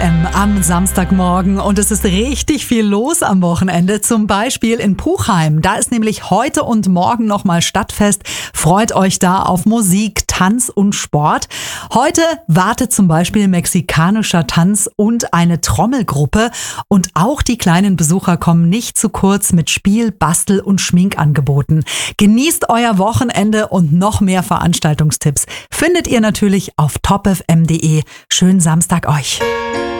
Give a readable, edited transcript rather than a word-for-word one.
FM am Samstagmorgen und es ist richtig viel los am Wochenende, zum Beispiel in Puchheim. Da ist nämlich heute und morgen nochmal Stadtfest. Freut euch da auf Musik, Tanz und Sport. Heute wartet zum Beispiel mexikanischer Tanz und eine Trommelgruppe und auch die kleinen Besucher kommen nicht zu kurz mit Spiel-, Bastel- und Schminkangeboten. Genießt euer Wochenende und noch mehr Veranstaltungstipps findet ihr natürlich auf topfm.de. Schönen Samstag euch.